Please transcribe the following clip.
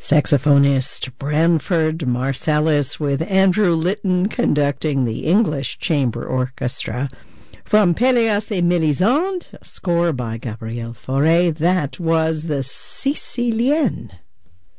Saxophonist Branford Marsalis with Andrew Litton conducting the English Chamber Orchestra. From Péléas et Mélisande, a score by Gabriel Fauré, that was the Sicilienne.